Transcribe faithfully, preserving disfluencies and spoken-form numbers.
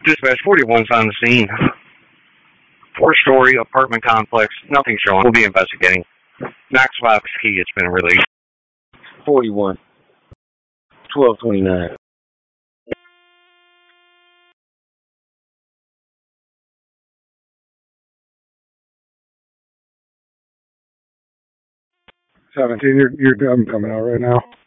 Dispatch forty-one's on the scene. Four-story apartment complex. Nothing showing. We'll be investigating. Knox Fox key has been released. forty-one. twelve twenty-nine. seventeen, you're, you're done coming out right now.